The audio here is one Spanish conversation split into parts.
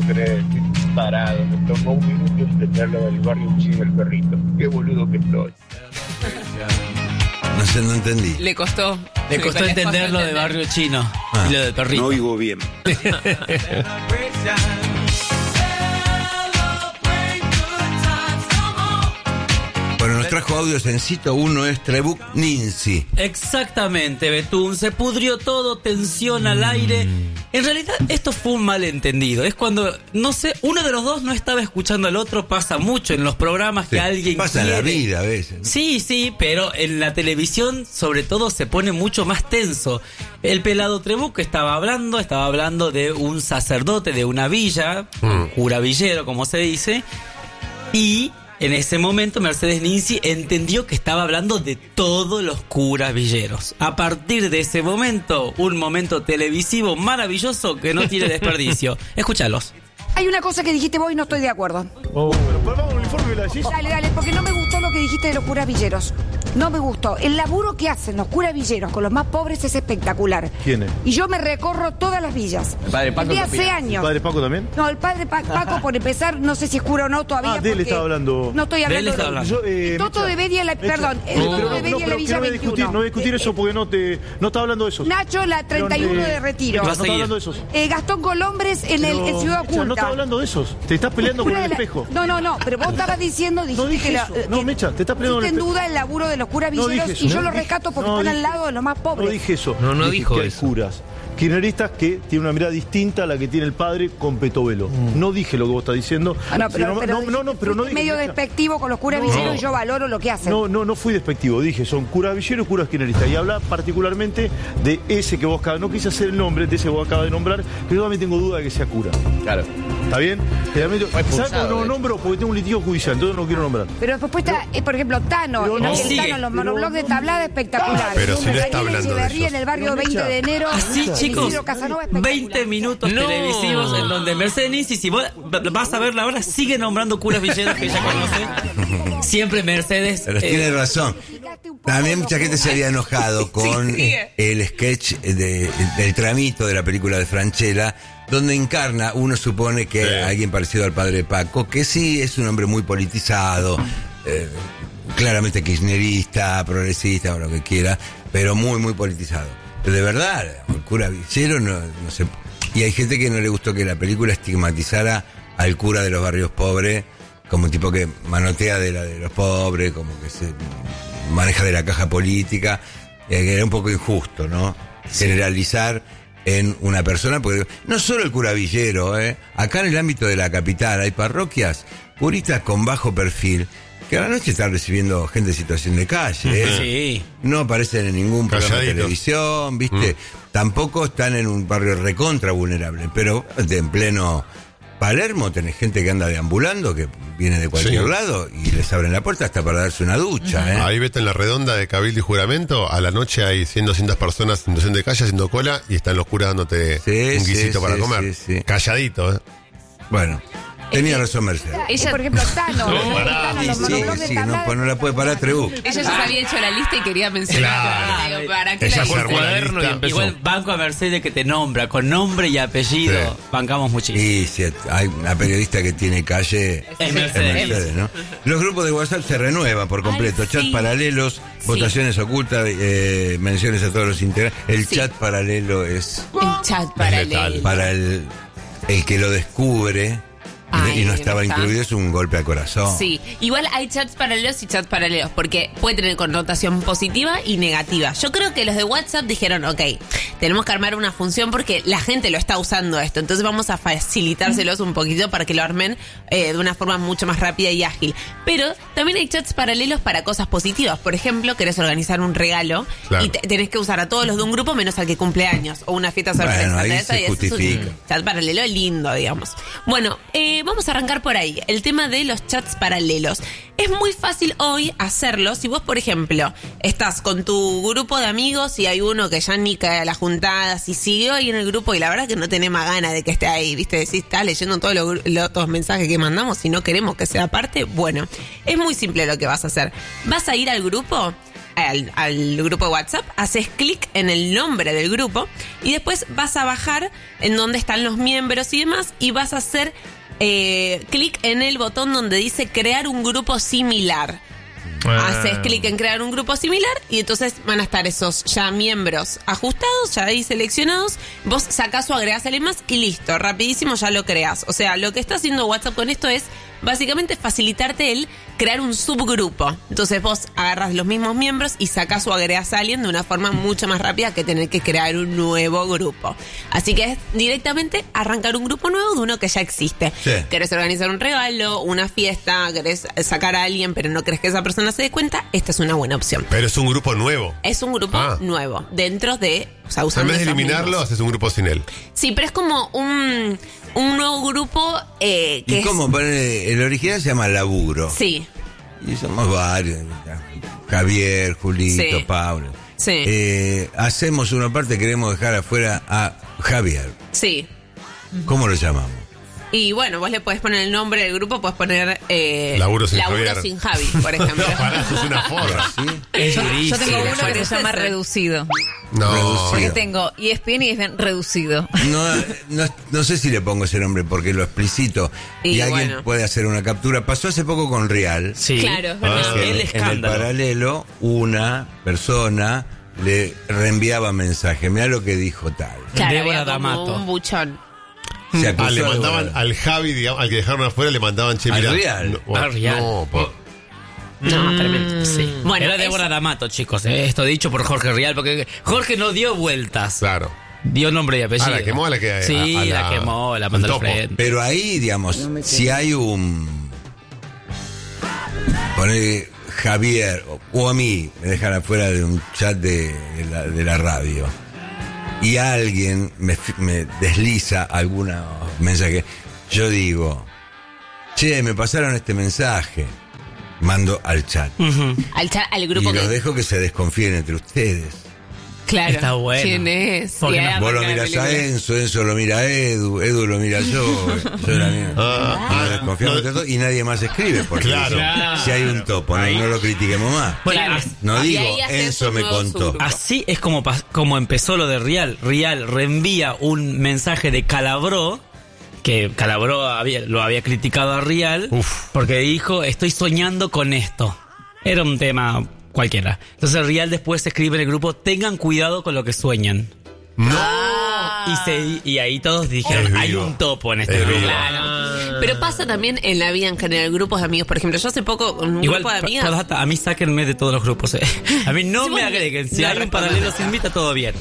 creer, estoy parado. Me tomó un minuto entenderlo del barrio chino del perrito. Qué boludo que estoy. No sé, no entendí. Le costó entender lo de barrio chino y lo del perrito. No oigo bien. Bueno, nos trajo audios en cito. Uno es Trebuk Ninsi. Exactamente, Betún. Se pudrió todo, tensión al aire. En realidad, esto fue un malentendido. Es cuando, no sé, uno de los dos no estaba escuchando al otro. Pasa mucho en los programas que alguien pasa quiere. en la vida a veces, ¿no? Sí, pero en la televisión, sobre todo, se pone mucho más tenso. El pelado Trebuk estaba hablando de un sacerdote de una villa, cura villero, como se dice, y en ese momento Mercedes Ninzi entendió que estaba hablando de todos los curas villeros. A partir de ese momento, un momento televisivo maravilloso que no tiene desperdicio. Escúchalos. Hay una cosa que dijiste vos y no estoy de acuerdo. Pero vamos al informe, ¿la decís? Dale, porque no me gustó lo que dijiste de los curas villeros. No me gustó. El laburo que hacen los curas villeros con los más pobres es espectacular. ¿Quién es? Y yo me recorro todas las villas. El padre Paco. De hace años. ¿El padre Paco también? No, el padre Paco, por empezar, no sé si es cura o no todavía. De él estaba hablando. No estoy hablando De él está hablando. El Toto de Bedia, perdón. El Toto de Bedia en la Villa 21. No voy a discutir eso porque no está hablando de esos. Nacho, la 31 de Retiro. Va No a está seguir. hablando de esos. Gastón Colombres en Ciudad Oculta. No está hablando de esos. Te estás peleando con el espejo. No, pero vos estabas diciendo, No dije eso. No, Mecha, te estás peleando con el pusiste en espejo. duda el laburo de los curas No villeros dije eso. y yo No lo dije- rescato porque no están dije- al lado de los más pobres. No dije eso. No Dije dijo que hay eso. curas kirchneristas que tienen una mirada distinta a la que tiene el padre con Petovelo. No dije lo que vos estás diciendo. No, pero no dije. medio despectivo con los curas villeros y yo valoro lo que hacen. No fui despectivo, dije, son curas villeros y curas kirchneristas. Y habla particularmente de ese que vos acabas, no quise hacer el nombre, de ese que vos acabas de nombrar, que yo también tengo duda de que sea cura. Claro. ¿Está bien? ¿Sabes expulsado, cómo no lo nombro? Porque tengo un litigio judicial, entonces no lo quiero nombrar. Pero después está, por ejemplo, Tano, Pero el no, sigue. Tano, los monoblogs de tablada espectacular. Pero si no está Daniel hablando de Echeverría eso. en el barrio No, 20 Mecha. de enero. Así, chicos, Isidro Casanova, espectacular. 20 minutos televisivos en donde Mercedes Ninzi, si vos vas a verla ahora, sigue nombrando curas villeros que ella conoce. Siempre Mercedes. Pero tiene razón. También mucha gente se había enojado con Sí. el sketch del tramito de la película de Francella, donde encarna, uno supone que Sí. alguien parecido al padre Paco, que sí es un hombre muy politizado, claramente kirchnerista, progresista o lo que quiera, pero muy, muy politizado. Pero de verdad, el cura villero no se... Y hay gente que no le gustó que la película estigmatizara al cura de los barrios pobres como un tipo que manotea de los pobres, como que se maneja de la caja política, que era un poco injusto, ¿no? Generalizar en una persona, porque no solo el cura villero, acá en el ámbito de la capital hay parroquias, curistas con bajo perfil, que a la noche están recibiendo gente en situación de calle, Sí. no aparecen en ningún programa de Calladitos. televisión, ¿viste? Tampoco están en un barrio recontra vulnerable, pero en pleno Palermo tenés gente que anda deambulando, que viene de cualquier Sí. lado y les abren la puerta hasta para darse una ducha, Ahí vete en la redonda de Cabildo y Juramento, a la noche hay 100, 200 personas en situación de calle haciendo cola y están los curas dándote Sí, un guisito sí, para sí, comer. sí, sí. Calladito, Bueno, tenía razón Mercedes. Por ejemplo, Tano. Sí, los monoblogs de sí, tablada. no la puede parar Trebuk. Ella ya se había hecho la lista y quería mencionarla. Claro. Digo, ¿para qué Ella la se hizo? armó la cuaderno lista. y empezó. Igual banco a Mercedes que te nombra con nombre y apellido. Sí. Bancamos muchísimo. Y si hay una periodista que tiene calle, Es es Mercedes. Mercedes, ¿no? Los grupos de WhatsApp se renuevan por completo. Ay, Chat sí. paralelos, votaciones ocultas, menciones a todos los integrantes. El Sí. chat paralelo es El chat paralelo. para el que lo descubre y no estaba está. incluido, es un golpe al corazón. Sí, igual hay chats paralelos y chats paralelos, porque puede tener connotación positiva y negativa. Yo creo que los de WhatsApp dijeron, ok, tenemos que armar una función porque la gente lo está usando esto, entonces vamos a facilitárselos un poquito para que lo armen de una forma mucho más rápida y ágil. Pero también hay chats paralelos para cosas positivas. Por ejemplo, querés organizar un regalo Claro. y tenés que usar a todos los de un grupo menos al que cumple años o una fiesta sorpresa. Bueno, ahí ¿entendés? se Y eso es justifica. un chat paralelo lindo, digamos. Bueno, vamos a arrancar por ahí. El tema de los chats paralelos. Es muy fácil hoy hacerlo. Si vos, por ejemplo, estás con tu grupo de amigos y hay uno que ya ni cae a las juntadas y siguió ahí en el grupo y la verdad que no tenés más ganas de que esté ahí, ¿viste? Decís, estás leyendo todos los mensajes que mandamos y no queremos que sea parte. Bueno, es muy simple lo que vas a hacer. Vas a ir al grupo al grupo de WhatsApp, haces clic en el nombre del grupo y después vas a bajar en donde están los miembros y demás y vas a hacer clic en el botón donde dice crear un grupo similar. Haces clic en crear un grupo similar y entonces van a estar esos ya miembros ajustados, ya ahí seleccionados. Vos sacás o agregás a alguien más y listo, rapidísimo ya lo creás. O sea, lo que está haciendo WhatsApp con esto es básicamente facilitarte el crear un subgrupo. Entonces vos agarras los mismos miembros y sacás o agregás a alguien de una forma mucho más rápida que tener que crear un nuevo grupo. Así que es directamente arrancar un grupo nuevo de uno que ya existe. Sí. ¿Querés organizar un regalo, una fiesta, querés sacar a alguien pero no crees que esa persona se dé cuenta? Esta es una buena opción. Pero es un grupo nuevo. Es un grupo nuevo, dentro de... O sea, En usando vez de esos eliminarlo, mismos. haces un grupo sin él. Sí, pero es como un nuevo grupo que ¿Y es... cómo? El original se llama Laburo. Sí, Y somos varios. Javier, Julito, Sí. Pablo. sí, Hacemos una parte, queremos dejar afuera a Javier. sí. ¿Cómo lo llamamos? Y bueno, vos le podés poner el nombre del grupo, podés poner Laburo sin Javier. sin Javi, por ejemplo. Pará, eso es una forra. ¿Sí? Es Yo durísimo. tengo uno que se Parece llama ser. reducido. No. Porque Reducido. tengo ESPN y ESPN reducido. No sé si le pongo ese nombre porque lo explicito y Y alguien bueno. puede hacer una captura. Pasó hace poco con Real. Sí. Claro, es verdad. Que El en el escándalo. paralelo, una persona le reenviaba mensaje. Mirá lo que dijo tal. Claro, Débora había como D'Amato. un buchón. Se acusó Le de mandaban Débora. al Javi, digamos, al que dejaron afuera, le mandaban, che, Al mirá. Real. No, bueno, Al Real. no, No, tremendo. Sí. Bueno, Era Débora D'Amato, chicos. Esto dicho por Jorge Rial, porque Jorge no dio vueltas. Claro. Dio nombre y apellido. Ah, la quemó, la que- Sí, a la la- quemó, la al mandó al topo. frente. Pero ahí, digamos, si hay un... Poner Javier o a mí me dejan afuera de un chat de la radio y alguien me desliza alguna mensaje, yo digo, che, me pasaron este mensaje, mando al chat al grupo y los que... dejo que se desconfíen entre ustedes. Claro. Está bueno. ¿Quién es? Porque Y ahí no- Vos lo arranca la mirás a película. Enzo lo mira a Edu lo mira yo la miro. Nos desconfiamos entre todos y nadie más escribe porque Claro. si hay un topo, no lo critiquemos más. Bueno, Claro. No Y digo, ahí haces Enzo un me nuevo contó. subgrupo. así es como empezó lo de Rial. Rial reenvía un mensaje de Calabró, que Calabró lo había criticado a Rial, porque dijo, estoy soñando con esto. Era un tema cualquiera. Entonces Rial después escribe en el grupo, tengan cuidado con lo que sueñan. Y ahí todos dijeron, Es hay vivo. un topo en este Es grupo. vivo. Pero pasa también en la vida en general, grupos de amigos. Por ejemplo, yo hace poco con un Igual, grupo de amigas... postdata, a mí sáquenme de todos los grupos. A mí no Si me vos agreguen. Si no hay un respondes paralelo nada. sin invita, todo bien.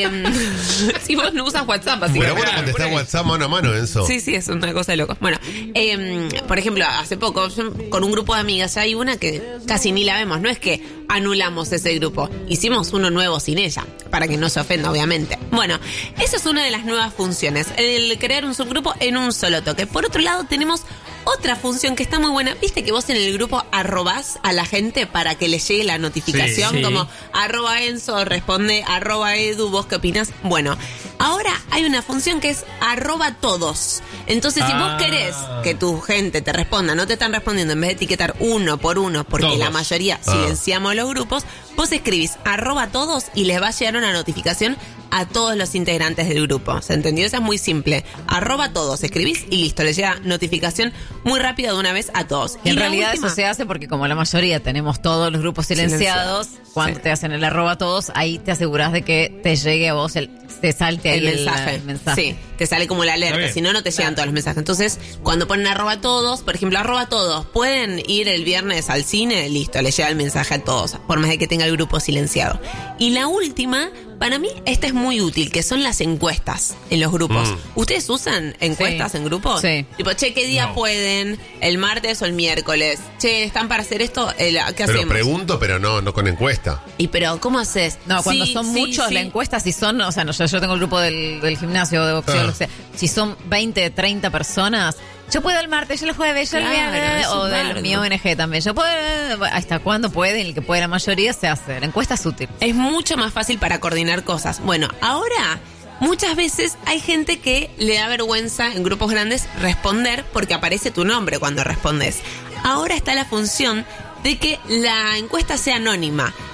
Si vos no usas WhatsApp, así Pero que- bueno, contestar WhatsApp mano a mano, Enzo. Sí, es una cosa de loco. Bueno, por ejemplo, hace poco, yo con un grupo de amigas, ya hay una que casi ni la vemos. No es que anulamos ese grupo, hicimos uno nuevo sin ella, para que no se ofenda, obviamente. Bueno, esa es una de las nuevas funciones, el crear un subgrupo en un solo toque. Por otro lado, tenemos otra función que está muy buena. Viste que vos en el grupo arrobás a la gente para que le llegue la notificación, Sí. como @Enzo responde, @Edu, ¿vos qué opinás? Bueno, ahora hay una función que es @todos. Entonces, si vos querés que tu gente te responda, no te están respondiendo, en vez de etiquetar uno por uno, porque Todos. la mayoría silenciamos los grupos, vos escribís @todos y les va a llegar una notificación a todos los integrantes del grupo. ¿Se entendió? Eso es muy simple. @todos, escribís y listo, les llega notificación muy rápida de una vez a todos. Y en la realidad última- eso se hace porque como la mayoría tenemos todos los grupos silenciados, cuando Sí. te hacen el @todos, ahí te aseguras de que te llegue a vos, te salte ahí el mensaje. Sí, te sale como la Está alerta, bien. si no, no te llegan todos los mensajes. Entonces, cuando ponen @todos, por ejemplo, @todos, pueden ir el viernes al cine, listo, le llega el mensaje a todos, por más de que tenga el grupo silenciado. Y la última, para mí, esta es muy útil, que son las encuestas en los grupos. ¿Ustedes usan encuestas Sí. en grupos? Sí. Tipo, che, ¿qué día pueden? ¿El martes o el miércoles? Che, ¿están para hacer esto? ¿Qué Pero hacemos? pregunto, pero no con encuesta. Y pero, ¿cómo haces? No, cuando Sí, son sí, muchos, sí. la encuesta, si son, o sea, no, yo tengo el grupo del gimnasio, de boxeo, lo que sea. Si son 20, 30 personas, yo puedo el martes, yo el jueves, yo el Claro, viernes, es o un del largo. mi ONG también. Yo puedo, hasta cuándo pueden, el que puede la mayoría se hace. La encuesta es útil. Es mucho más fácil para coordinar cosas. Bueno, ahora muchas veces hay gente que le da vergüenza en grupos grandes responder porque aparece tu nombre cuando respondes. Ahora está la función de que la encuesta sea anónima.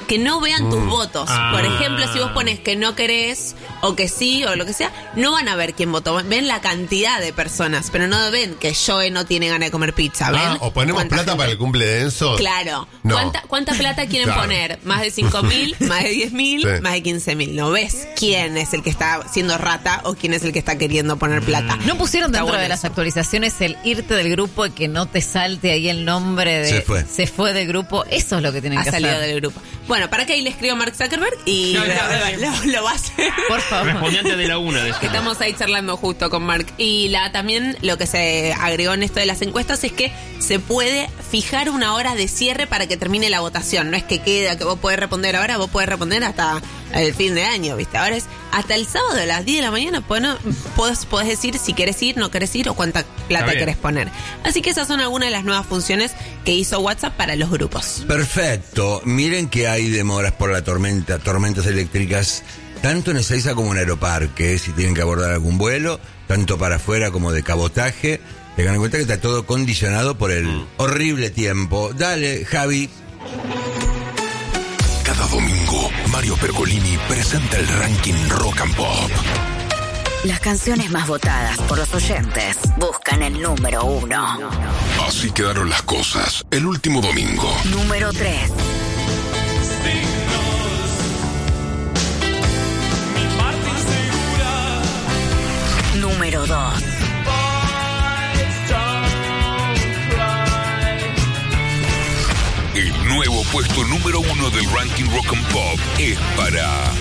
que no vean tus votos. Por ejemplo, si vos pones que no querés o que sí o lo que sea, no van a ver quién votó. Ven la cantidad de personas, pero no ven que Joe no tiene ganas de comer pizza. ¿Ven? O ponemos plata para el cumple de Enzo. Claro. No. ¿Cuánta plata quieren poner? ¿Más de 5.000? ¿Más de 10.000? Sí. ¿Más de 15.000? ¿No ves quién es el que está siendo rata o quién es el que está queriendo poner plata? ¿No pusieron Está dentro bueno de las eso. actualizaciones el irte del grupo y que no te salte ahí el nombre de Se fue. del grupo? Eso es lo que tienen Ha que salido hacer. del grupo. Bueno, ¿para qué ahí le escribo a Mark Zuckerberg? Y Ya, lo va a hacer. Por favor. Respondiente de la una. Que estamos ahí charlando justo con Mark. Y también lo que se agregó en esto de las encuestas es que se puede fijar una hora de cierre para que termine la votación. No es que queda, que vos podés responder ahora, vos podés responder hasta el fin de año, ¿viste? Ahora es hasta el sábado a las 10 de la mañana. Bueno, podés decir si querés ir, no querés ir o cuánta plata querés poner. Así que esas son algunas de las nuevas funciones que hizo WhatsApp para los grupos. Perfecto. Miren que hay demoras por la tormentas eléctricas, tanto en Ezeiza como en Aeroparque, si tienen que abordar algún vuelo, tanto para afuera como de cabotaje. Tengan en cuenta que está todo condicionado por el horrible tiempo. Dale, Javi. Cada domingo, Mario Pergolini presenta el ranking Rock and Pop. Las canciones más votadas por los oyentes buscan el número 1. Así quedaron las cosas el último domingo. Número 3. Número 2. El nuevo puesto número 1 del ranking Rock and Pop es para